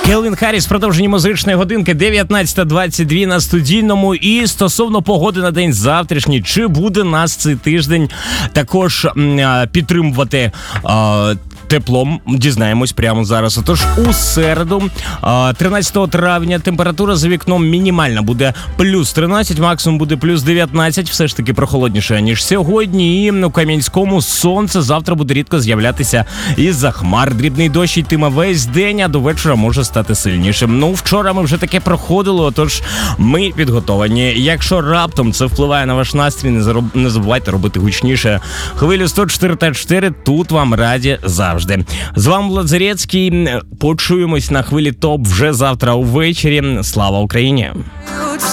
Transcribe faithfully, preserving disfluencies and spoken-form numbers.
Келвін Харріс, продовження музичної годинки, дев'ятнадцята двадцять два на студійному. І стосовно погоди на день завтрашній, чи буде нас цей тиждень також м, підтримувати а, теплом, дізнаємось прямо зараз. Отож, у середу, тринадцятого травня, температура за вікном мінімальна буде плюс тринадцять, максимум буде плюс дев'ятнадцять, все ж таки прохолодніше, ніж сьогодні. І у Кам'янському сонце завтра буде рідко з'являтися із-за хмар. Дрібний дощ йтиме весь день, а до вечора може стати сильнішим. Ну, вчора ми вже таке проходили, отож ми підготовані. Якщо раптом це впливає на ваш настрій, не, зароб... не забувайте робити гучніше. Хвилю сто чотири та чотири, тут вам раді завжди. З вами Влад Зарецький. Почуємось на хвилі ТОП вже завтра увечері. Слава Україні!